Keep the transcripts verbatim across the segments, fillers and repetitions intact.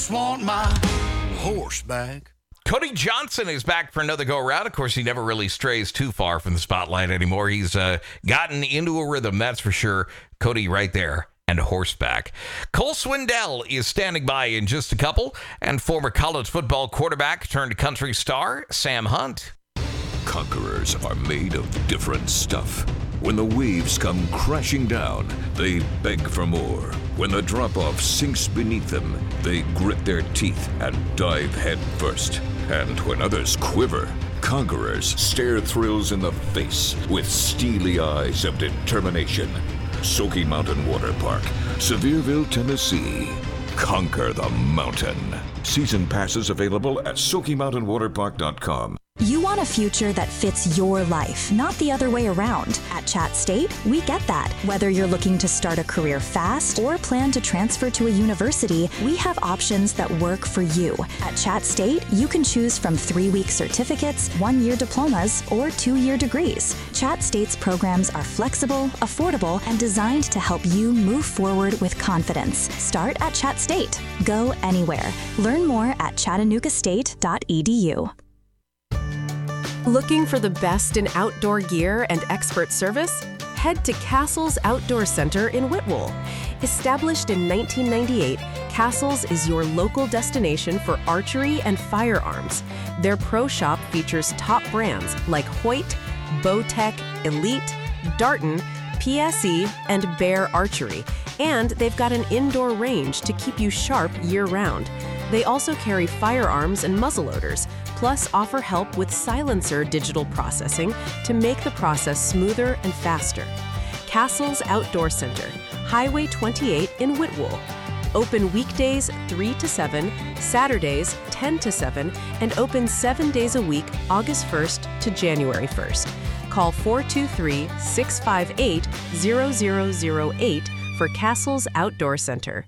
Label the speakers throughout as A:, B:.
A: Want my horse back.
B: Cody Johnson is back for another go-around. Of course, he never really strays too far from the spotlight anymore. He's uh, gotten into a rhythm, that's for sure. Cody right there, and horseback. Cole Swindell is standing by in just a couple, and former college football quarterback turned country star, Sam Hunt.
C: Conquerors are made of different stuff. When the waves come crashing down, they beg for more. When the drop-off sinks beneath them, they grit their teeth and dive head first. And when others quiver, conquerors stare thrills in the face with steely eyes of determination. Smoky Mountain Water Park, Sevierville, Tennessee. Conquer the mountain. Season passes available at Smoky Mountain Water Park dot com.
D: You want a future that fits your life, not the other way around. At Chat State, we get that. Whether you're looking to start a career fast or plan to transfer to a university, we have options that work for you. At Chat State, you can choose from three-week certificates, one-year diplomas, or two-year degrees. Chat State's programs are flexible, affordable, and designed to help you move forward with confidence. Start at Chat State. Go anywhere. Learn more at chattanooga state dot e d u.
E: Looking for the best in outdoor gear and expert service? Head to Castles Outdoor Center in Whitwell. Established in nineteen ninety-eight, Castles is your local destination for archery and firearms. Their pro shop features top brands like Hoyt, Bowtech, Elite, Darton, P S E, and Bear Archery. And they've got an indoor range to keep you sharp year-round. They also carry firearms and muzzleloaders, plus offer help with silencer digital processing to make the process smoother and faster. Castles Outdoor Center, Highway twenty-eight in Whitwell. Open weekdays three to seven, Saturdays ten to seven, and open seven days a week, August first to January first. Call four two three, six five eight, zero zero zero eight for Castles Outdoor Center.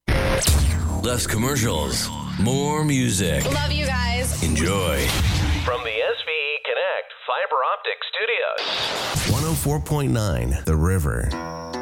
F: Less commercials, more music.
G: Love you guys.
F: Enjoy.
H: From the S V E Connect Fiber Optic Studios.
F: one oh four point nine The River.